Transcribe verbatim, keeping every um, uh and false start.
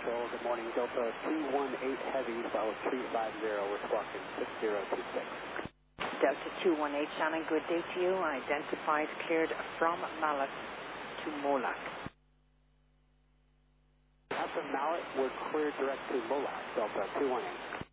Control. Good morning, Delta two one eight Heavy, South three five zero. We're squawking six zero two six. Delta two one eight, Shannon, good day to you. Identified, cleared from Mallet to Molac. After Mallet, we're cleared direct to Molac, Delta two one eight.